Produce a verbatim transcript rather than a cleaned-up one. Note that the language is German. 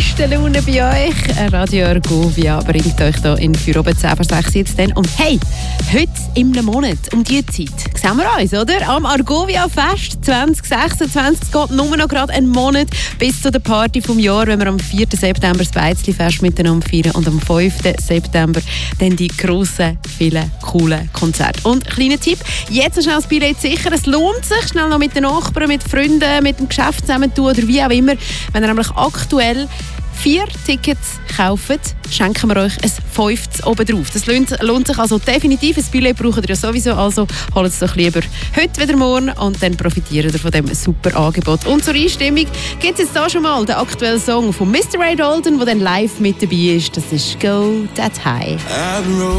beste Laune bei euch. Radio Argovia bringt euch hier in für oben zehn vor sechs jetzt dann. Und hey, heute im Monat, um diese Zeit, sehen wir uns, oder? Am Argovia Fest zwanzig sechsundzwanzig. Es geht nur noch gerade einen Monat bis zu der Party vom Jahr, wenn wir am vierten September das Beizli-Fest miteinander feiern und am fünften September dann die grossen, vielen, coolen Konzerte. Und kleiner Tipp, jetzt schnell das Billett sicher. Es lohnt sich, schnell noch mit den Nachbarn, mit Freunden, mit dem Geschäft zusammen tun oder wie auch immer. Wenn ihr nämlich aktuell vier Tickets kauft, schenken wir euch ein fünftes oben drauf. Das lohnt, lohnt sich also definitiv. Ein Billett braucht ihr ja sowieso, also holt es doch lieber heute wieder morgen und dann profitiert ihr von diesem super Angebot. Und zur Einstimmung gibt es jetzt hier schon mal den aktuellen Song von Mister Ray Dalton, der dann live mit dabei ist. Das ist «Go That High».